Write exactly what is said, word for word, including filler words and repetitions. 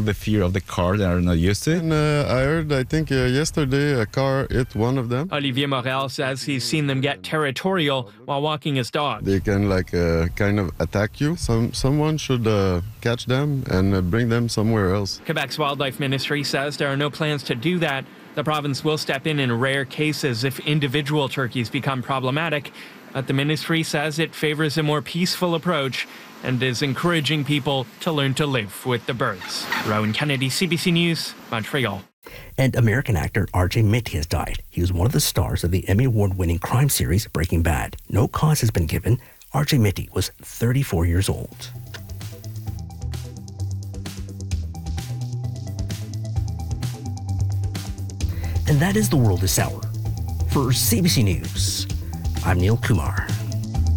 the fear of the car that are not used to it. And uh, I heard, I think uh, yesterday, a car hit one of them. Olivier Morel says he's seen them get territorial while walking his dog. They can like uh, kind of attack you. Some Someone should uh, catch them and uh, bring them somewhere else. Quebec's Wildlife Ministry says there are no plans to do that. The province will step in in rare cases if individual turkeys become problematic. But the ministry says it favors a more peaceful approach and is encouraging people to learn to live with the birds. Rowan Kennedy, C B C News, Montreal. And American actor R J Mitte has died. He was one of the stars of the Emmy Award-winning crime series Breaking Bad. No cause has been given. R J Mitte was thirty-four years old. And that is the world this hour. For C B C News, I'm Neil Kumar.